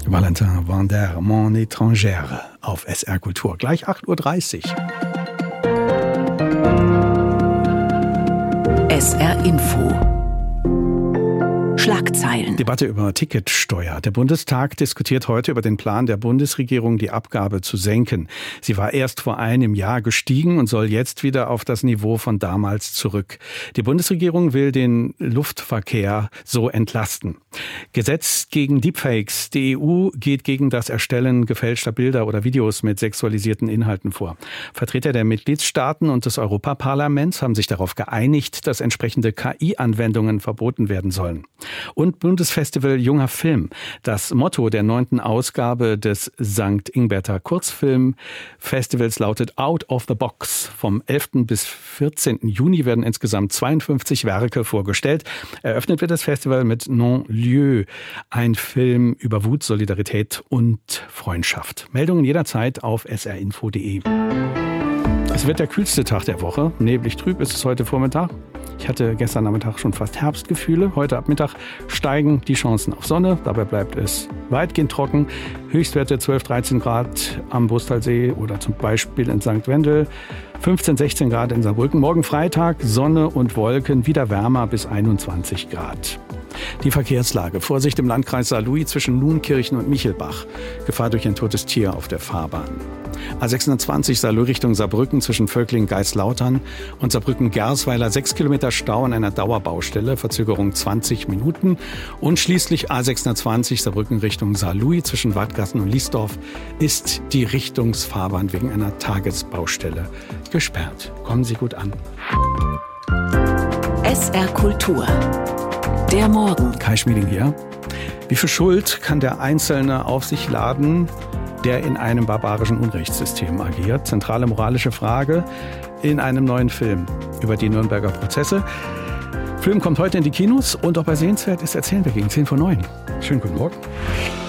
Valentin Vander, Mon étrangère auf SR Kultur. Gleich 8.30 Uhr. SR Info. Schlagzeilen. Debatte über Ticketsteuer. Der Bundestag diskutiert heute über den Plan der Bundesregierung, die Abgabe zu senken. Sie war erst vor einem Jahr gestiegen und soll jetzt wieder auf das Niveau von damals zurück. Die Bundesregierung will den Luftverkehr so entlasten. Gesetz gegen Deepfakes. Die EU geht gegen das Erstellen gefälschter Bilder oder Videos mit sexualisierten Inhalten vor. Vertreter der Mitgliedstaaten und des Europaparlaments haben sich darauf geeinigt, dass entsprechende KI-Anwendungen verboten werden sollen. Und Bundesfestival Junger Film. Das Motto der 9. Ausgabe des St. Ingberter Kurzfilmfestivals lautet Out of the Box. Vom 11. bis 14. Juni werden insgesamt 52 Werke vorgestellt. Eröffnet wird das Festival mit Non-Lieu, ein Film über Wut, Solidarität und Freundschaft. Meldungen jederzeit auf srinfo.de. Es wird der kühlste Tag der Woche. Neblig trüb ist es heute Vormittag. Ich hatte gestern Nachmittag schon fast Herbstgefühle. Heute ab Mittag steigen die Chancen auf Sonne. Dabei bleibt es weitgehend trocken. Höchstwerte 12, 13 Grad am Brustalsee oder zum Beispiel in St. Wendel. 15, 16 Grad in Saarbrücken. Morgen Freitag Sonne und Wolken, wieder wärmer bis 21 Grad. Die Verkehrslage. Vorsicht im Landkreis Saarlouis zwischen Nuenkirchen und Michelbach. Gefahr durch ein totes Tier auf der Fahrbahn. A26 Saarlouis Richtung Saarbrücken zwischen Völkling-Geislautern und Saarbrücken-Gersweiler 6 Kilometer Stau an einer Dauerbaustelle, Verzögerung 20 Minuten. Und schließlich A620 Saarbrücken Richtung Saarlouis zwischen Wadgassen und Liesdorf ist die Richtungsfahrbahn wegen einer Tagesbaustelle gesperrt. Kommen Sie gut an. SR Kultur. Der Morgen. Kai Schmieding hier. Wie viel Schuld kann der Einzelne auf sich laden, der in einem barbarischen Unrechtssystem agiert? Zentrale moralische Frage in einem neuen Film über die Nürnberger Prozesse. Der Film kommt heute in die Kinos und ob er sehenswert ist, erzählen wir gegen 10 vor 9. Schönen guten Morgen.